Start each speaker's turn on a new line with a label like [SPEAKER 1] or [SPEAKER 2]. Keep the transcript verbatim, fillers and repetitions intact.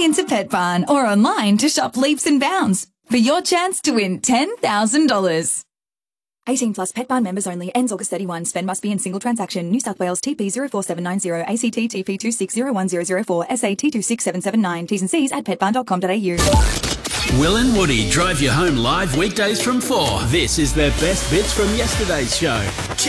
[SPEAKER 1] into Pet Barn or online to shop Leaps and Bounds for your chance to win ten thousand dollars. eighteen plus Pet Barn members only. Ends August thirty-first. Spend must be in single transaction. New South Wales T P zero four seven nine zero, A C T T P two six zero one zero zero four, S A T two six seven seven nine. T's and C's at pet barn dot com dot a u.
[SPEAKER 2] Will and Woody drive you home live weekdays from four. This is their best bits from yesterday's show.